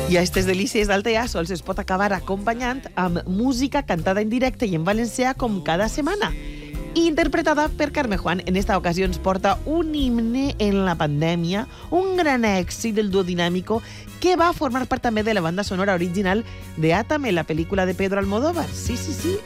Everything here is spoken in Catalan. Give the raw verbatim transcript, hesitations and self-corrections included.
I a aquestes delícies d'Altea sols es pot acabar acompanyant amb música cantada en directe i en valencià com cada setmana. Interpretada per Carme Juan. En esta ocasió ens porta un himne en la pandèmia, un gran èxit del duo Dinámico, que va formar part també de la banda sonora original de Átame, la pel·lícula de Pedro Almodóvar. Sí, sí, sí.